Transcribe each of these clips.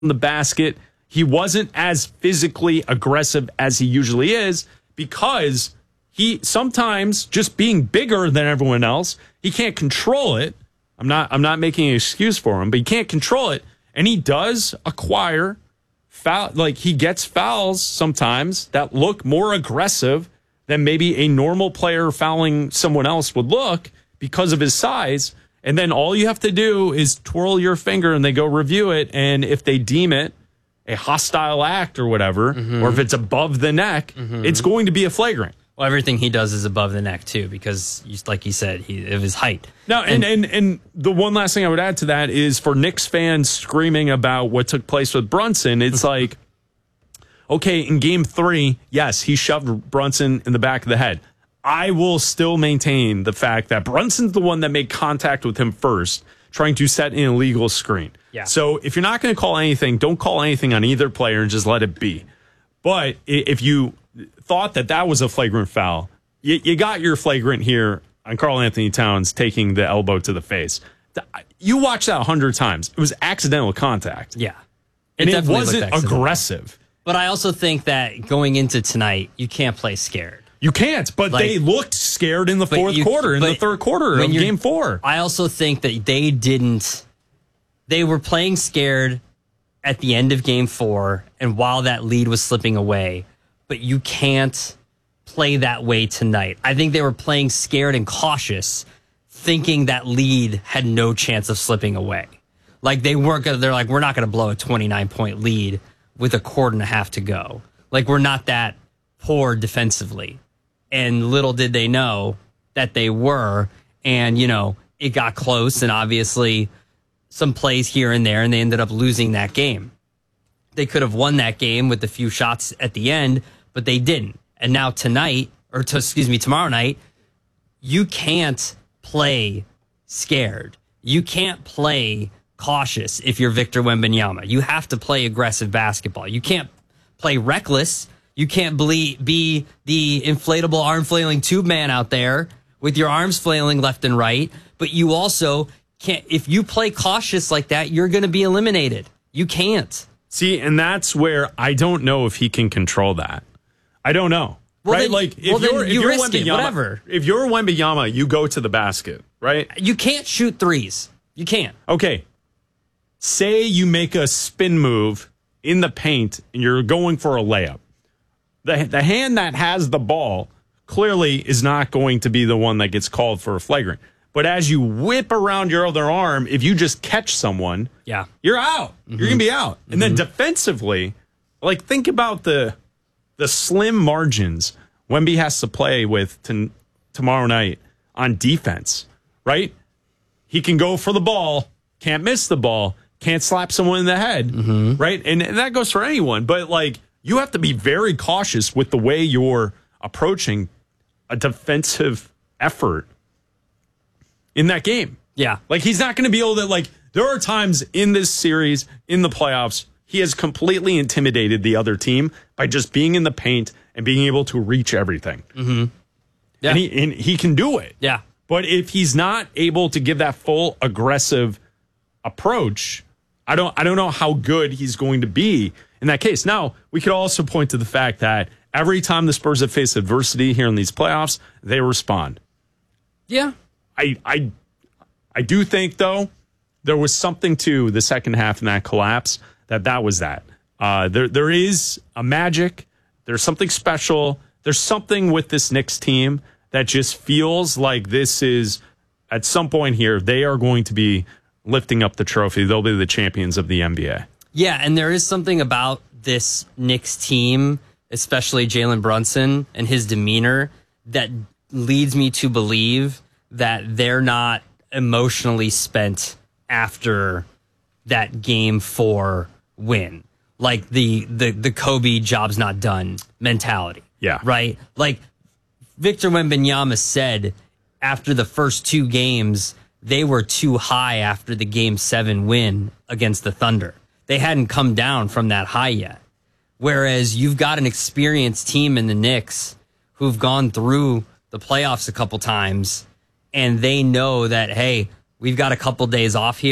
the basket. He wasn't as physically aggressive as he usually is because he sometimes just being bigger than everyone else, he can't control it. I'm not making an excuse for him, but he can't control it. And he does acquire foul, like he gets fouls sometimes that look more aggressive than maybe a normal player fouling someone else would look because of his size. And then all you have to do is twirl your finger and they go review it. And if they deem it a hostile act or whatever, or if it's above the neck, it's going to be a flagrant. Well, everything he does is above the neck, too, because, like you said, of his height. Now, and the one last thing I would add to that is for Knicks fans screaming about what took place with Brunson, it's like, okay, in game 3, yes, he shoved Brunson in the back of the head. I will still maintain the fact that Brunson's the one that made contact with him first, trying to set an illegal screen. Yeah. So if you're not going to call anything, don't call anything on either player and just let it be. But if you thought that was a flagrant foul, you got your flagrant here on Karl Anthony Towns taking the elbow to the face. You watched that 100 times. It was accidental contact. Yeah. And it wasn't aggressive. But I also think that going into tonight, you can't play scared. You can't, but they looked scared in the fourth quarter, in the third quarter of game 4. I also think that they were playing scared at the end of game 4, and while that lead was slipping away, but you can't play that way tonight. I think they were playing scared and cautious, thinking that lead had no chance of slipping away. Like they're like, we're not going to blow a 29-point lead with a quarter and a half to go. Like we're not that poor defensively. And little did they know that they were. And, it got close and obviously some plays here and there, and they ended up losing that game. They could have won that game with a few shots at the end, but they didn't. And now tomorrow night, you can't play scared. You can't play cautious if you're Victor Wembanyama. You have to play aggressive basketball. You can't play reckless. You can't be the inflatable arm flailing tube man out there with your arms flailing left and right. But you also can't, if you play cautious like that, you're going to be eliminated. You can't. See, and that's where I don't know if he can control that. I don't know. Well, right? Then, like if you're risk it, whatever. If you're Wembanyama, you go to the basket, right? You can't shoot threes. You can't. Okay. Say you make a spin move in the paint and you're going for a layup. The hand that has the ball clearly is not going to be the one that gets called for a flagrant. But as you whip around your other arm, if you just catch someone, you're out. You're going to be out. And then defensively, like think about the slim margins Wemby has to play with tomorrow night on defense, right? He can go for the ball, can't miss the ball, can't slap someone in the head, right? And that goes for anyone. But like, you have to be very cautious with the way you're approaching a defensive effort in that game. Yeah. Like, he's not going to be able to, like, there are times in this series, in the playoffs, he has completely intimidated the other team by just being in the paint and being able to reach everything. Yeah. And he can do it. Yeah. But if he's not able to give that full aggressive approach, I don't know how good he's going to be in that case. Now, we could also point to the fact that every time the Spurs have faced adversity here in these playoffs, they respond. Yeah. I do think, though, there was something to the second half in that collapse that was that. There is a magic. There's something special. There's something with this Knicks team that just feels like this is, at some point here, they are going to be lifting up the trophy. They'll be the champions of the NBA. Yeah, and there is something about this Knicks team, especially Jalen Brunson and his demeanor, that leads me to believe that they're not emotionally spent after that game 4 win. Like the Kobe job's not done mentality. Yeah. Right? Like Victor Wembanyama said after the first 2 games, they were too high after the Game 7 win against the Thunder. They hadn't come down from that high yet. Whereas you've got an experienced team in the Knicks who've gone through the playoffs a couple times, and they know that, hey, we've got a couple days off here.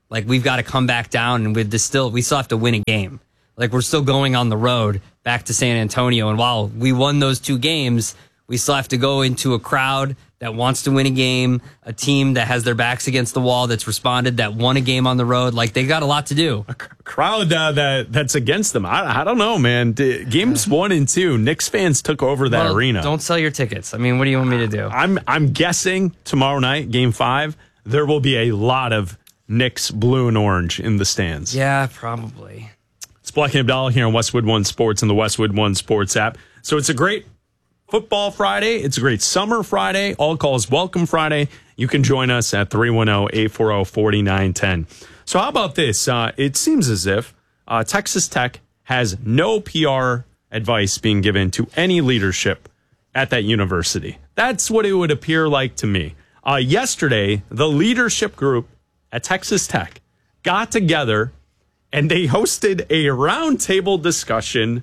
Like, we've got to come back down, and we still have to win a game. Like, we're still going on the road back to San Antonio. And while we won those 2 games, we still have to go into a crowd that wants to win a game, a team that has their backs against the wall, that's responded, that won a game on the road. Like, they got a lot to do. A crowd that's against them. I don't know, man. Games 1 and 2, Knicks fans took over that arena. Don't sell your tickets. I mean, what do you want me to do? I'm guessing tomorrow night, Game 5, there will be a lot of Knicks blue and orange in the stands. Yeah, probably. It's Black and Abdallah here on Westwood One Sports and the Westwood One Sports app. So it's a great Football Friday. It's a great Summer Friday. All calls welcome Friday. You can join us at 310-840-4910. So how about this? It seems as if Texas Tech has no PR advice being given to any leadership at that university. That's what it would appear like to me. Yesterday, the leadership group at Texas Tech got together and they hosted a roundtable discussion,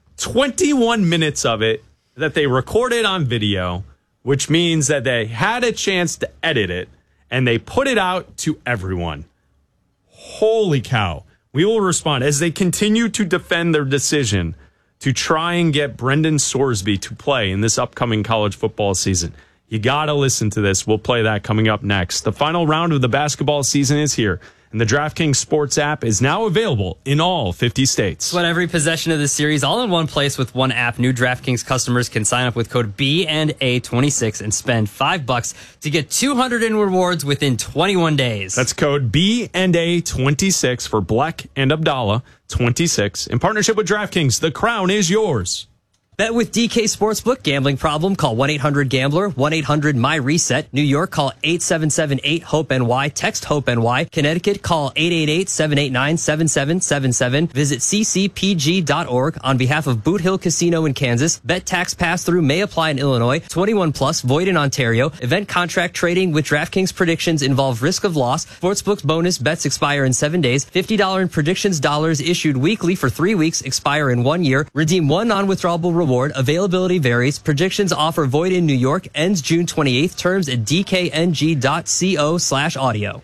21 minutes of it, that they recorded on video, which means that they had a chance to edit it, and they put it out to everyone. Holy cow. We will respond as they continue to defend their decision to try and get Brendan Sorsby to play in this upcoming college football season. You got to listen to this. We'll play that coming up next. The final round of the basketball season is here, and the DraftKings Sports app is now available in all 50 states. Sweat every possession of the series all in one place with one app. New DraftKings customers can sign up with code B&A26 and spend $5 to get $200 in rewards within 21 days. That's code B&A26 for Black and Abdallah 26. In partnership with DraftKings, the crown is yours. Bet with DK Sportsbook. Gambling problem? Call 1-800-GAMBLER. 1-800-MY-RESET. New York, call 877-8-HOPE-NY. Text HOPE-NY. Connecticut, call 888-789-7777. Visit ccpg.org. On behalf of Boot Hill Casino in Kansas, bet tax pass-through may apply in Illinois. 21 plus, void in Ontario. Event contract trading with DraftKings predictions involve risk of loss. Sportsbook's bonus bets expire in 7 days. $50 in predictions dollars issued weekly for 3 weeks, expire in 1 year. Redeem one non-withdrawable reward. Availability varies. Predictions offer void in New York. Ends June 28th. Terms at dkng.co/audio.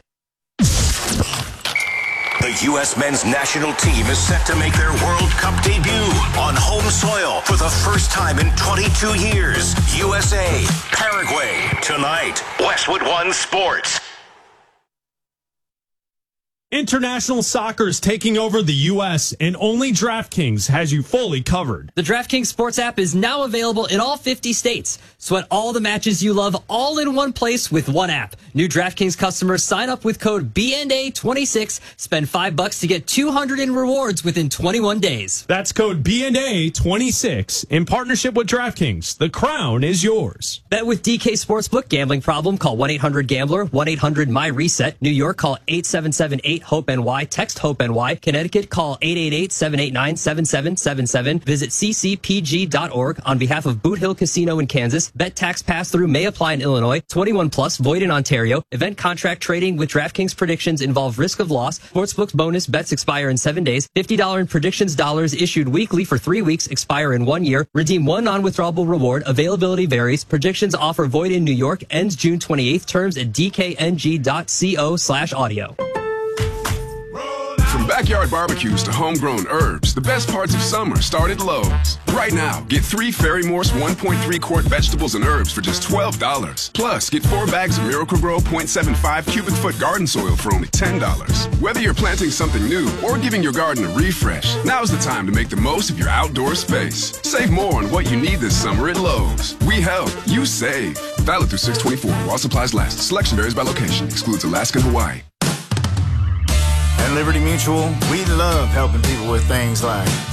The U.S. men's national team is set to make their World Cup debut on home soil for the first time in 22 years. USA, Paraguay, tonight. Westwood One Sports. International soccer is taking over the U.S., and only DraftKings has you fully covered. The DraftKings Sports app is now available in all 50 states. Sweat all the matches you love all in one place with one app. New DraftKings customers sign up with code BNA26. Spend $5 to get $200 in rewards within 21 days. That's code BNA26 in partnership with DraftKings. The crown is yours. Bet with DK Sportsbook. Gambling problem? Call 1-800-GAMBLER. 1-800-MY-RESET. New York, call 877-8-HOPE-NY. Text HOPE-NY. Connecticut, call 888-789-7777. Visit ccpg.org. On behalf of Boot Hill Casino in Kansas, bet tax pass-through may apply in Illinois. 21 plus, void in Ontario. Event contract trading with DraftKings predictions involve risk of loss. Sportsbook's bonus bets expire in 7 days. $50 in predictions dollars issued weekly for 3 weeks, expire in 1 year. Redeem one non-withdrawable reward. Availability varies. Predictions offer void in New York. Ends June 28th. Terms at dkng.co/audio. From backyard barbecues to homegrown herbs, the best parts of summer start at Lowe's. Right now, get 3 Fairy Morse 1.3 quart vegetables and herbs for just $12. Plus, get 4 bags of Miracle-Gro 0.75 cubic foot garden soil for only $10. Whether you're planting something new or giving your garden a refresh, now's the time to make the most of your outdoor space. Save more on what you need this summer at Lowe's. We help, you save. Valid through 6/24 while supplies last. Selection varies by location. Excludes Alaska and Hawaii. At Liberty Mutual, we love helping people with things like